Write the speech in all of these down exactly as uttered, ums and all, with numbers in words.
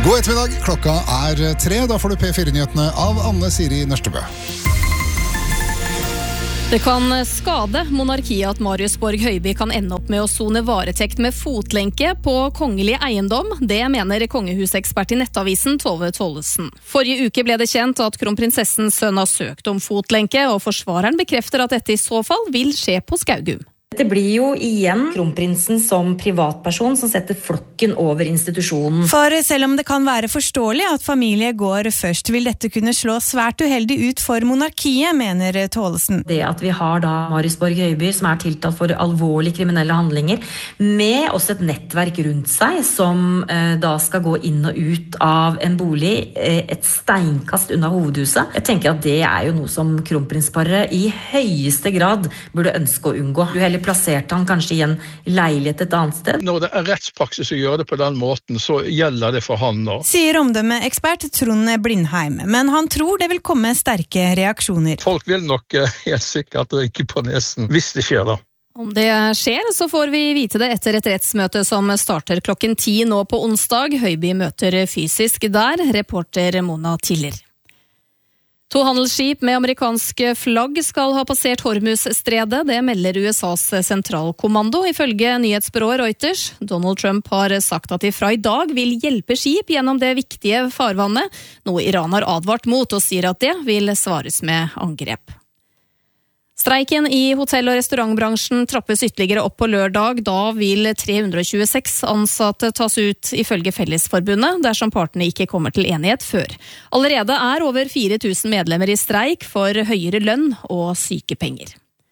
God ettermiddag, klokka er tre. Da får du P fire-nyhetene av Anne Siri Nørstebø. Det kan skade monarkiet at Marius Borg Høiby kan ende opp med å sone varetekt med fotlenke på kongelig eiendom. Det mener kongehusekspert i Nettavisen Tove Tollesen. Forrige uke ble det kjent at kronprinsessens sønn har søkt om fotlenke, og forsvareren bekrefter at dette i så fall vil skje på Skaugum. Det blir jo igjen kronprinsen som privatperson som setter flokken over institusjonen. For selv om det kan være forståelig at familie går først, vil dette kunne slå svært uheldig ut for monarkiet, mener Tollesen. Det at vi har da Marius Borg Høiby som er tiltalt for alvorlige kriminelle handlinger, med også et nettverk rundt seg som eh, da skal gå inn og ut av en bolig eh, et steinkast unna hovedhuset. Jeg tenker at det er jo noe som kronprinsparet i høyeste grad burde ønske å unngå. Du heller plasserte han kanskje i en leilighet et annet sted. Når det er rettspraksis å gjøre det på den måten, så gjelder det for han nå. Sier omdømmeekspert Trond Blindheim, men han tror det vil komme sterke reaksjoner. Folk vil nok helt sikkert rykke på nesen hvis det skjer da. Om det skjer, så får vi vite det etter et rettsmøte som starter klokken ti nå på onsdag. Høiby møter fysisk der, reporter Mona Tiller. To handelsskip med amerikanske flagg skal ha passert Hormuzstredet, det melder U S A's sentralkommando, ifølge nyhetsbyrået Reuters. Donald Trump har sagt at de fra i dag vil hjelpe skip gjennom det viktige farvannet, noe Iran har advart mot og sier at det vil svares med angrep. Streiken i hotell- og restaurantbransjen trappes ytterligere opp på lørdag. Da vil tre hundre og tjueseks ansatte tas ut ifølge Fellesforbundet, dersom partene ikke kommer til enighet før. Allerede er over fire tusen medlemmer i streik for høyere lønn og sykepenger.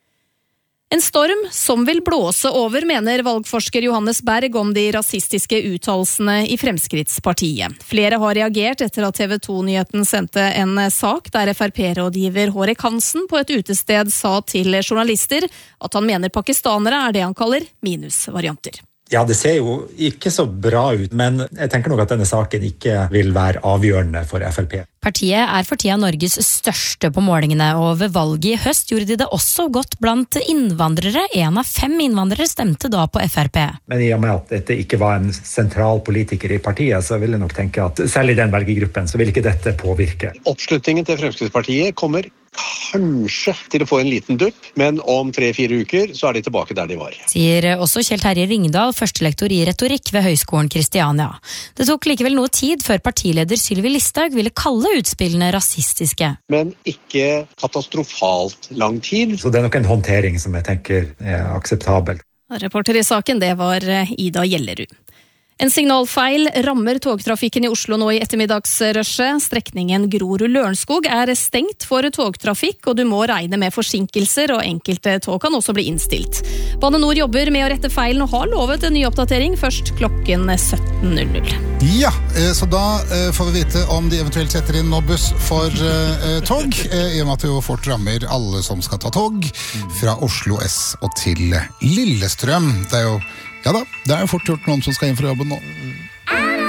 En storm som vil blåse over, mener valgforsker Johannes Berg om de rasistiske uttalelsene i Fremskrittspartiet. Flere har reagert etter at T V to-nyheten sendte en sak der F R P-rådgiver Hårek Hansen på et utested sa til journalister at han mener pakistanere er det han kaller minusvarianter. Ja, det ser jo ikke så bra ut, men jeg tenker nok at denne saken ikke vil være avgjørende for F R P. Partiet er for tida Norges største på målingene, og ved valget i høst gjorde de det også godt blant innvandrere. En av fem innvandrere stemte da på F R P. Men i og med at dette ikke var en sentral politiker i partiet, så vil jeg nok tenke at selv i den velgergruppen så vil ikke dette påvirke. Oppslutningen til Fremskrittspartiet kommer kanskje til å få en liten dupp, men om tre-fire uker så er de tilbake der de var. Sier også Kjell Terje Ringdal, førstelektor i retorikk ved Høgskolen Kristiania. Det tok likevel noe tid før partileder Sylvi Listhaug ville kalle utspillene rasistiske. Men ikke katastrofalt lang tid. Så det er nok en håndtering som jeg tenker er akseptabel. Reporter i saken, det var Ida Gjellerud. En signalfeil rammer togtrafikken i Oslo nå i ettermiddagsrushet. Strekningen Grorud-Lørenskog er stengt for togtrafikk, og du må regne med forsinkelser, og enkelte tog kan også bli innstilt. Bane Nor jobber med å rette feilen og har lovet en ny oppdatering først klokken sytten null null. Ja, så da får vi vite om de eventuelt setter inn nå buss for uh, tog, i og med at det jo fort rammer alle som skal ta tog fra Oslo S og til Lillestrøm. Det er jo Ja da, det er jo fort gjort noen som skal inn for jobben nå.